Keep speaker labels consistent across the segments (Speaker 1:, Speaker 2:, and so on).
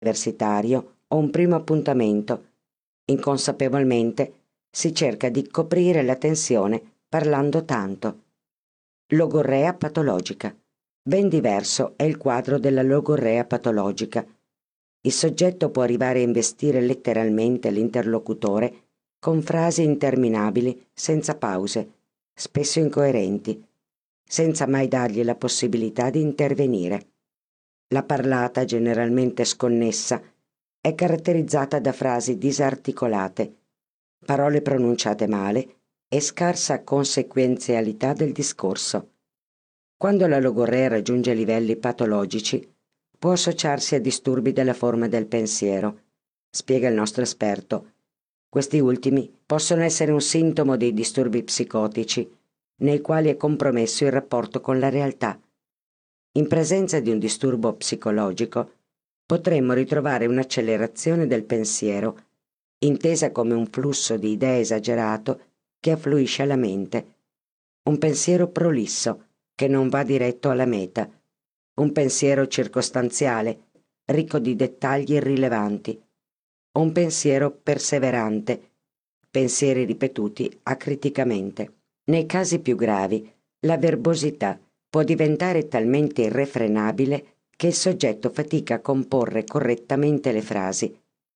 Speaker 1: universitario o un primo appuntamento. Inconsapevolmente si cerca di coprire la tensione parlando tanto. Logorrea patologica. Ben diverso è il quadro della logorrea patologica. Il soggetto può arrivare a investire letteralmente l'interlocutore con frasi interminabili senza pause, spesso incoerenti, senza mai dargli la possibilità di intervenire. La parlata, generalmente sconnessa, è caratterizzata da frasi disarticolate, parole pronunciate male e scarsa conseguenzialità del discorso. Quando la logorrea raggiunge livelli patologici, può associarsi a disturbi della forma del pensiero, spiega il nostro esperto. Questi ultimi possono essere un sintomo dei disturbi psicotici, nei quali è compromesso il rapporto con la realtà. In presenza di un disturbo psicologico, potremmo ritrovare un'accelerazione del pensiero, intesa come un flusso di idee esagerato che affluisce alla mente, un pensiero prolisso che non va diretto alla meta, un pensiero circostanziale, ricco di dettagli irrilevanti, o un pensiero perseverante, pensieri ripetuti acriticamente. Nei casi più gravi, la verbosità può diventare talmente irrefrenabile che il soggetto fatica a comporre correttamente le frasi,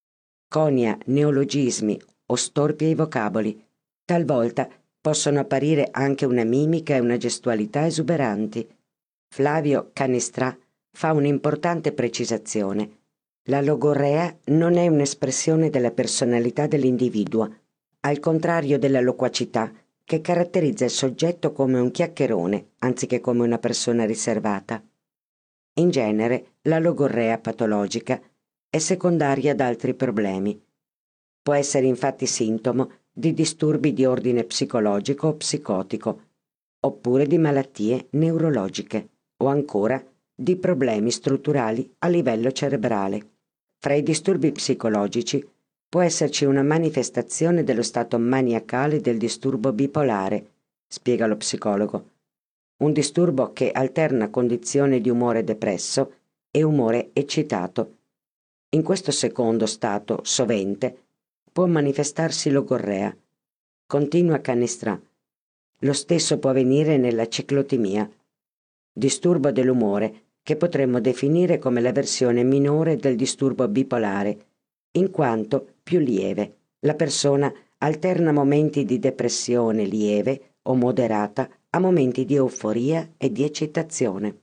Speaker 1: conia neologismi o storpia i vocaboli. Talvolta possono apparire anche una mimica e una gestualità esuberanti. Flavio Canestrà fa un'importante precisazione. La logorrea non è un'espressione della personalità dell'individuo, al contrario della loquacità che caratterizza il soggetto come un chiacchierone anziché come una persona riservata. In genere, la logorrea patologica è secondaria ad altri problemi. Può essere infatti sintomo di disturbi di ordine psicologico o psicotico, oppure di malattie neurologiche, o ancora di problemi strutturali a livello cerebrale. Fra i disturbi psicologici può esserci una manifestazione dello stato maniacale del disturbo bipolare, spiega lo psicologo, un disturbo che alterna condizione di umore depresso e umore eccitato. In questo secondo stato, sovente, può manifestarsi logorrea. Continua Canestrà. Lo stesso può avvenire nella ciclotimia, disturbo dell'umore che potremmo definire come la versione minore del disturbo bipolare, in quanto più lieve. La persona alterna momenti di depressione lieve o moderata a momenti di euforia e di eccitazione.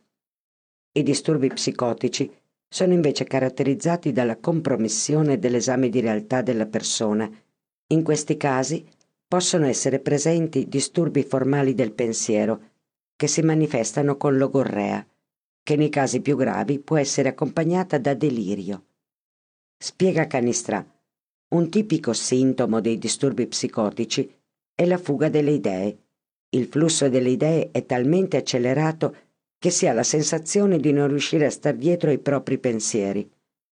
Speaker 1: I disturbi psicotici sono invece caratterizzati dalla compromissione dell'esame di realtà della persona. In questi casi possono essere presenti disturbi formali del pensiero che si manifestano con logorrea, che nei casi più gravi può essere accompagnata da delirio. Spiega Canestrà, un tipico sintomo dei disturbi psicotici è la fuga delle idee. Il flusso delle idee è talmente accelerato che si ha la sensazione di non riuscire a star dietro ai propri pensieri.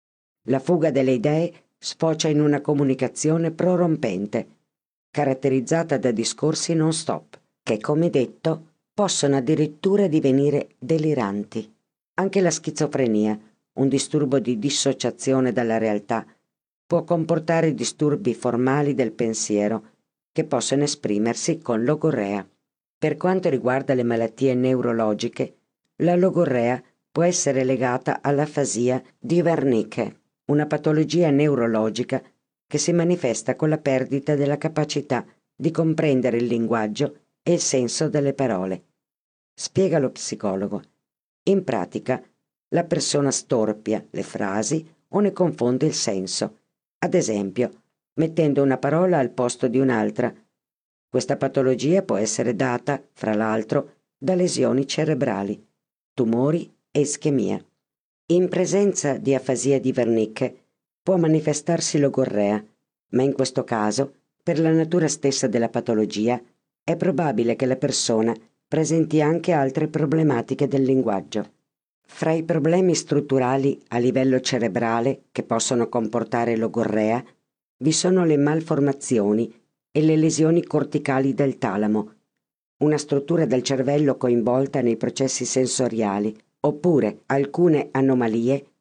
Speaker 1: La fuga delle idee sfocia in una comunicazione prorompente, caratterizzata da discorsi non stop, che, come detto, possono addirittura divenire deliranti. Anche la schizofrenia, un disturbo di dissociazione dalla realtà, può comportare disturbi formali del pensiero che possono esprimersi con logorrea. Per quanto riguarda le malattie neurologiche, la logorrea può essere legata all'afasia di Wernicke, una patologia neurologica che si manifesta con la perdita della capacità di comprendere il linguaggio e il senso delle parole. Spiega lo psicologo. In pratica, la persona storpia le frasi o ne confonde il senso, ad esempio, mettendo una parola al posto di un'altra. Questa patologia può essere data, fra l'altro, da lesioni cerebrali, tumori e ischemia. In presenza di afasia di Wernicke può manifestarsi logorrea, ma in questo caso, per la natura stessa della patologia, è probabile che la persona presenti anche altre problematiche del linguaggio. Fra i problemi strutturali a livello cerebrale che possono comportare logorrea vi sono le malformazioni e le lesioni corticali del talamo, una struttura del cervello coinvolta nei processi sensoriali, oppure alcune anomalie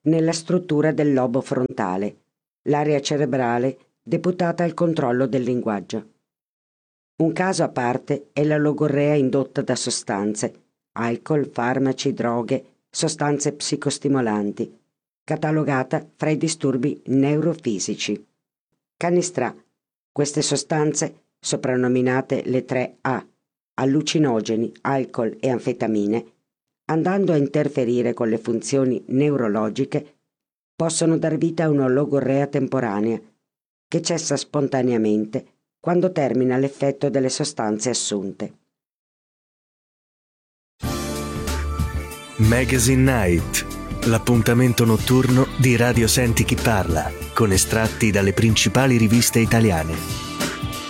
Speaker 1: nella struttura del lobo frontale, l'area cerebrale deputata al controllo del linguaggio. Un caso a parte è la logorrea indotta da sostanze, alcol, farmaci, droghe, sostanze psicostimolanti, catalogata fra i disturbi neurofisici. Cannistrà, queste sostanze, soprannominate le 3A, allucinogeni, alcol e anfetamine, andando a interferire con le funzioni neurologiche, possono dar vita a una logorrea temporanea, che cessa spontaneamente quando termina l'effetto delle sostanze assunte.
Speaker 2: Magazine Night, l'appuntamento notturno di Radio Senti Chi Parla, con estratti dalle principali riviste italiane.